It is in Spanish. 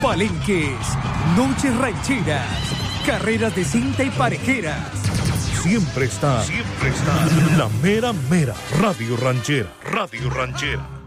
Palenques, noches rancheras, carreras de cinta y parejeras. Siempre está la mera mera Radio Ranchera. Radio Ranchera.